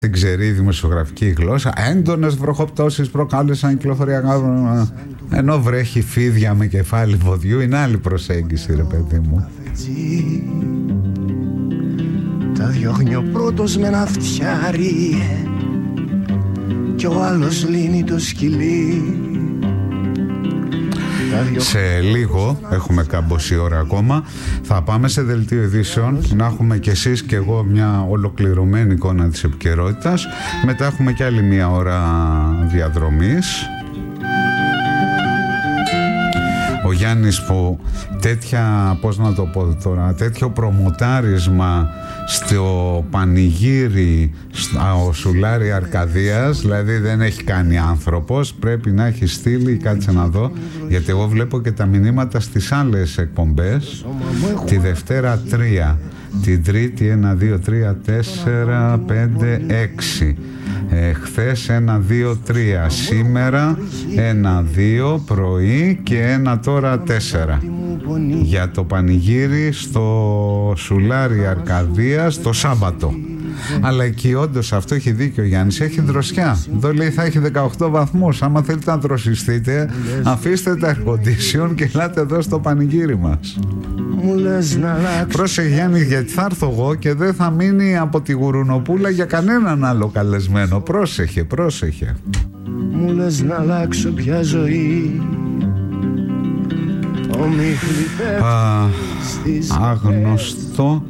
την ξερή δημοσιογραφική γλώσσα. Έντονες βροχοπτώσεις προκάλεσαν κυκλοφοριακά. Ενώ βρέχει φίδια με κεφάλι βοδιού, είναι άλλη προσέγγιση, ρε παιδί μου. Τα διώχνει ο πρώτος με ένα φτιάρι κι ο άλλος λύνει το σκυλί. Σε λίγο, έχουμε καμπόση ώρα ακόμα, θα πάμε σε δελτίο ειδήσεων, να έχουμε κι εσείς και εγώ μια ολοκληρωμένη εικόνα της επικαιρότητας. Μετά έχουμε κι άλλη μια ώρα διαδρομής. Ο Γιάννης που τέτοια, πώς να το πω τώρα, τέτοιο προμοτάρισμα στο πανηγύρι ο Σουλάρη Αρκαδίας, δηλαδή δεν έχει κάνει άνθρωπος, πρέπει να έχει στείλει, κάτσε να δω, γιατί εγώ βλέπω και τα μηνύματα στις άλλες εκπομπές. Τη Δευτέρα 3, την Τρίτη 1, 2, 3, 4, 5, 6. Χθες 1, 2, 3, σήμερα 1, 2 πρωί και 1 τώρα 4 για το πανηγύρι στο Σουλάρι Αρκαδίας το Σάββατο. Αλλά εκεί όντως αυτό έχει δίκιο ο Γιάννης, έχει δροσιά. Εδώ λέει θα έχει 18 βαθμούς. Άμα θέλετε να δροσιστείτε, αφήστε τα air condition και ελάτε εδώ στο πανηγύρι μας. Πρόσεχε Γιάννη, γιατί θα έρθω εγώ και δεν θα μείνει από τη Γουρουνοπούλα για κανέναν άλλο καλεσμένο. Πρόσεχε, πρόσεχε. Μου λες να αλλάξω πια ζωή. Άγνωστο.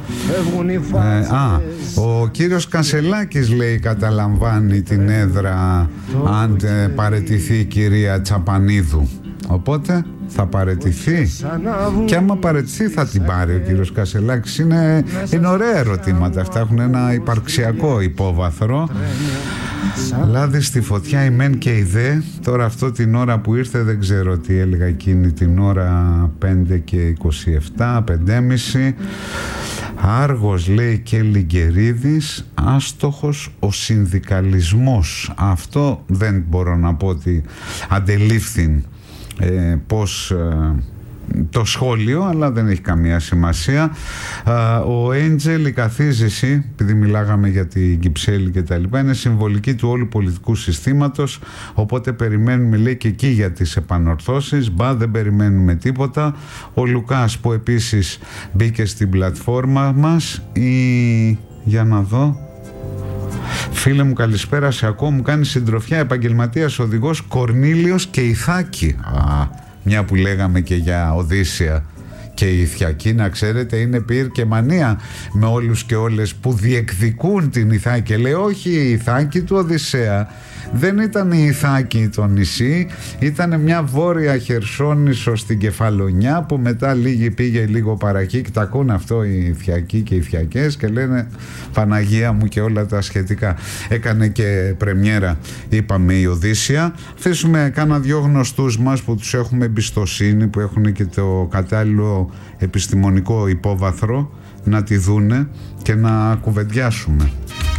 Ο κύριος Κασελάκης λέει καταλαμβάνει την έδρα αν παραιτηθεί η κυρία Τσαπανίδου. Οπότε θα παραιτηθεί, και άμα παραιτηθεί θα την πάρει ο κύριος Κασελάκης. Είναι ωραία ερωτήματα αυτά, έχουν ένα υπαρξιακό υπόβαθρο. Λάδι στη φωτιά η μεν και η δε. Τώρα αυτό την ώρα που ήρθε δεν ξέρω τι έλεγα εκείνη την ώρα, 5 και 27, 5,5. Άργος λέει και Λιγκερίδης, άστοχος ο συνδικαλισμός. Αυτό δεν μπορώ να πω ότι αντελήφθην πως το σχόλιο, αλλά δεν έχει καμία σημασία. Ο Έντζελ, η καθίζηση, επειδή μιλάγαμε για την Κυψέλη και τα λοιπά, είναι συμβολική του όλου πολιτικού συστήματος, οπότε περιμένουμε, λέει, και εκεί για τις επανορθώσεις. Δεν περιμένουμε τίποτα. Ο Λουκάς που επίσης μπήκε στην πλατφόρμα μας, για να δω. Φίλε μου, καλησπέρα, σε ακούω, μου κάνει συντροφιά επαγγελματίας οδηγός Κορνήλιος και Ιθάκη. Μια που λέγαμε και για Οδύσσια και η Ιθιακή, να ξέρετε, είναι πυρ και μανία με όλους και όλες που διεκδικούν την Ιθάκη. Λέει όχι, η Ιθάκη του Οδυσσέα δεν ήταν η Ιθάκη το νησί, ήταν μια βόρεια Χερσόνησο στην Κεφαλονιά που μετά λίγη πήγε λίγο παρακεί και τα ακούν αυτό οι Ιθιακοί και οι Ιθιακές και λένε Παναγία μου και όλα τα σχετικά. Έκανε και πρεμιέρα, είπαμε, η Οδύσσια. Θέσουμε κάνα δυο γνωστούς μας που τους έχουμε εμπιστοσύνη, που έχουν και το κατάλληλο επιστημονικό υπόβαθρο, να τη δούνε και να κουβεντιάσουμε.